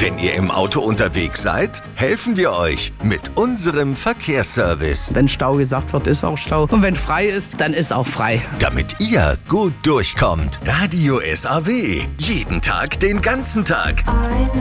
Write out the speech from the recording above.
Wenn ihr im Auto unterwegs seid, helfen wir euch mit unserem Verkehrsservice. Wenn Stau gesagt wird, ist auch Stau. Und wenn frei ist, dann ist auch frei. Damit ihr gut durchkommt. Radio SAW. Jeden Tag, den ganzen Tag. I know